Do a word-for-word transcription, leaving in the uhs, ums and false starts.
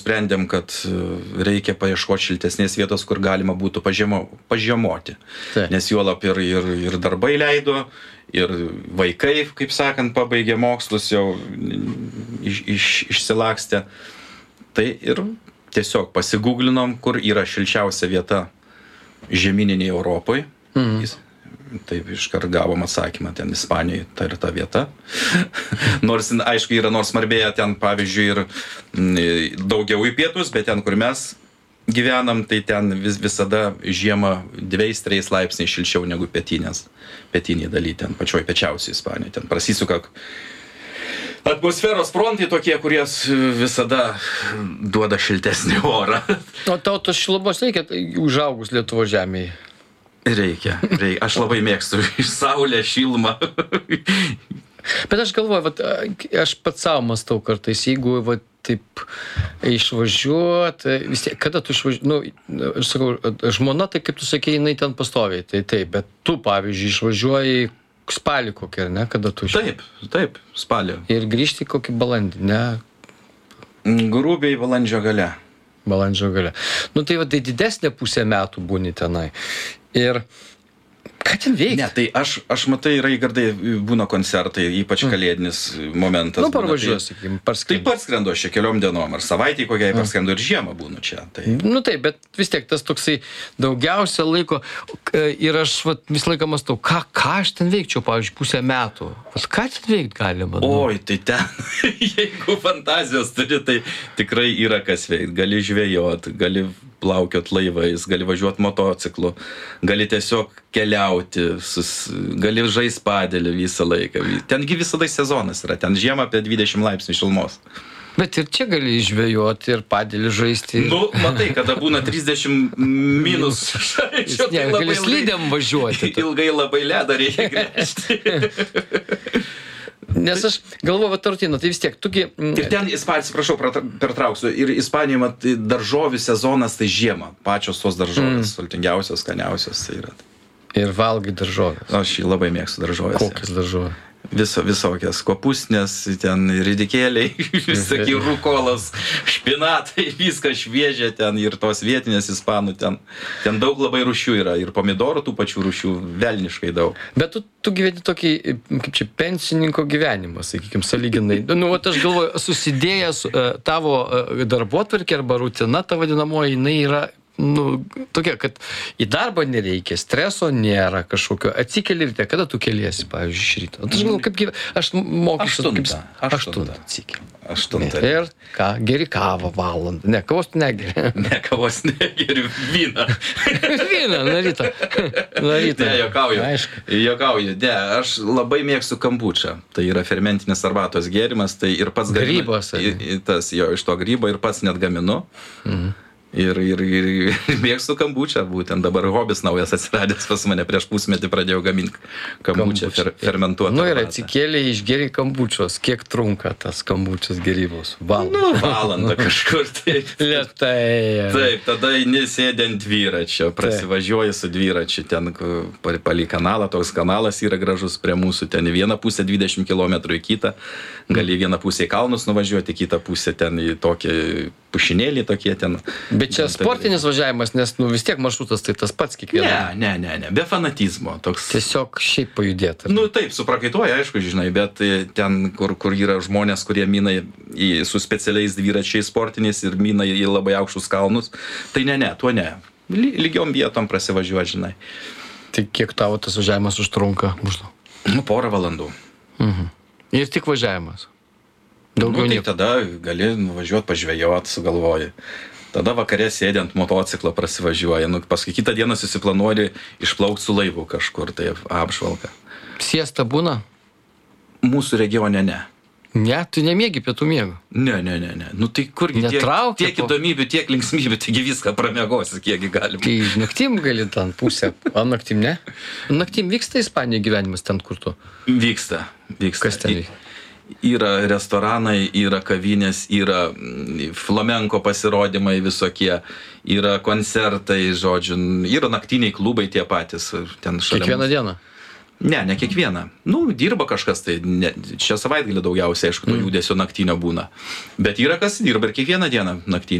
sprendėm, kad reikia paieškoti šiltesnės vietos, kur galima būtų pažiemo, pažiemoti. Tai. Nes juolap ir, ir, ir darbai leido, ir vaikai, kaip sakant, pabaigė mokslus, jau iš, iš, išsilakstė. Tai ir tiesiog pasigūglinom, kur yra šilčiausia vieta žemyniniai Europoje. Mhm. Taip iškart gavom atsakymą, ten Ispanijoje tai yra ta vieta. Nors, aišku, yra nors Marbėja ten, pavyzdžiui, ir daugiau į pietus, bet ten, kur mes gyvenam, tai ten vis, visada žiemą dviejais, trejais laipsniais šilčiau negu pietinės. Pietiniai daly, ten pačioj piečiausiai Ispanijoje. Ten prasisuka atmosferos frontai tokie, kurie visada duoda šiltesnį orą. O tau tos šilumos reikia užaugus Lietuvos žemėje? Reikia, reikia. Aš labai mėgstu saulę, šilumą. Bet aš galvoju, vat, aš pats savo mąstau kartais, jeigu vat, taip išvažiuot, vis tiek, kada tu išvažiuot, nu, aš sakau, žmona, tai kaip tu sakei, jinai ten pastoviai, tai taip, bet tu, pavyzdžiui, išvažiuoji spalį kokį, ar ne, kada tu išvažiuoji? Taip, taip, spalį. Ir grįžti kokį balandį, ne? Grubiai balandžio gale. Balandžio gale. Nu, tai va, tai didesnė pusė metų būni tenai. Ir ką ten veikti? Ne, tai aš, aš matai, Raigardai, būna koncertai, ypač kalėdinis momentas. Nu, parvažiuosi, sakykim, parskrendu. Tai parskrendu aš čia keliom dienom, ar savaitį kokiai parskrendu, ir žiemą būnu čia. Tai. Nu taip, bet vis tiek tas toksai daugiausia laiko, ir aš vat, visą laiką mąstau, ką, ką aš ten veikčiau, pavyzdžiui, pusę metų. Vat, ką ten veikti galima? Nu? Oi, tai ten, jeigu fantazijos turi, tai tikrai yra kas veikti. Gali žvejot, gali plaukiot laivais, gali važiuoti motociklu, gali tiesiog keliauti, sus, gali žaisti padelį visą laiką. Tengi visada sezonas yra, ten žiemą apie dvidešimt laipsnių šilumos. Bet ir čia gali žvejoti ir padelį žaisti. Nu, matai, kada būna trisdešimt minus šalčio, tai gali slidėm važiuoti. Ilgai labai ledą reikia gręžti. Nes aš galvoju, Tarutina, tai vis tiek, tugi... Ir ten, atsiprašau, pertrauksiu, ir Ispanijoje, mat, daržovių sezonas tai žiemą. Pačios tos daržovės, mm. sultingiausios, skaniausios tai yra. Ir valgai daržovės. Aš jį labai mėgstu daržovės. Kokias daržovės? Viso, visokias kopusnės, ten ridikėliai, visokie rukolas, špinatai, viskas šviežia ten, ir tos vietinės ispanų ten. Ten daug labai rūšių yra, ir pomidorų tų pačių rūšių, velniškai daug. Bet tu, tu gyveni tokį, kaip čia, pensininko gyvenimą, sakykime, sąlyginai. Nu, vat aš galvoju, susidėjęs tavo darbotvarkė arba rutina, ta vadinamoji, jinai yra, nu, tokia, kad į darbą nereikia, streso nėra kažkokio, atsikeli ryte, kada tu keliesi, pavyzdžiui, iš ryto. Aš galvoju, kaip gyveni, aš mokysiu, aštuntą, aštuntą atsikeli. Aštuntą. Ir ką, geri kavą valandą. Ne, kavos tu negeri. Ne, kavos negeri, vyną. Vyną, nuo ryto. Nuo ryto. Ne, jokauju. Aišku. Jokauju. Ne, aš labai mėgstu kambučą. Tai yra fermentinis arbatos gėrimas, tai ir pats gaminu. Grybas. Tas jo, iš to grybo ir pats net gaminu. Mhm. Ir, ir, ir, ir mėgstu kambučą, būtent dabar hobis naujas atsiradęs pas mane, prieš pusmetį pradėjau gaminti kambučą, fer, fermentuotą. Nu ir atsikėlė išgėrė kambučios, kiek trunka tas kambučios gėrybos? Valandą. Nu, valandą kažkur, taip. Lietai. Taip, tada eini sėdi ant dviračio, prasivažiuoji su dviračiu, ten palei kanalą, toks kanalas yra gražus prie mūsų, ten į vieną pusę dvidešimt kilometrų į kitą, gali į vieną pusę į kalnus nuvažiuoti, į kitą pusę ten į tokį pušinėlį tokie ten. Bet čia sportinis važiavimas, nes nu vis tiek maršrutas tai tas pats kiekvieną. Ne, ne, ne, ne, be fanatizmo. Toks... Tiesiog šiaip pajudėti. Nu taip, suprakaituoja, aišku, žinai, bet ten, kur, kur yra žmonės, kurie mina į, su specialiais dviračiais sportiniais ir mina į labai aukštus kalnus, tai ne, ne, tuo ne. Lygiom vietom prasivažiuoti, žinai. Tai kiek tavo tas važiavimas užtrunka maždaug? Nu, porą valandų. Mhm. Ir tik važiavimas? Daugiau nu, tai nieko. Tada gali nuvažiuoti, pažvejoti, sugalvoji. Tada vakare sėdi ant motociklo prasivažiuoja. Nu, paskui kitą dieną susiplanuoji išplaukti su laivu kažkur, tai apžvalga. Siesta būna? Mūsų regione ne. Ne, tu nemiegi pietų miego? Ne, ne, ne, ne. Nu tai kurgi tiek, tiek įdomybių, tiek linksmybių, taigi viską pramiegosi, kiekgi galima. Tai naktim gali ten pusę, o naktim ne? Naktim vyksta Ispanijoje gyvenimas ten, kur tu? Vyksta, vyksta. Kas ten vyksta? Yra restoranai, yra kavinės, yra flamenko pasirodymai visokie, yra koncertai, žodžiu, yra naktiniai klubai tie patys. Ten šalia kiekvieną mūsų. dieną? Ne, ne kiekvieną. Nu, dirba kažkas, tai ne, čia savaitgalį daugiausiai, aišku, to judesio naktinio būna. Bet yra kas dirba ir kiekvieną dieną naktinį.